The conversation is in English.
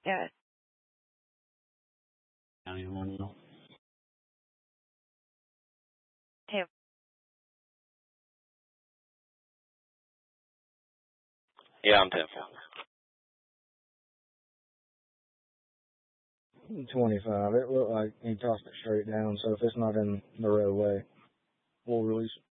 Yes. Hey, Yeah, I'm 10-4. 25. It looked like he tossed it straight down, so if it's not in the roadway, we'll release it.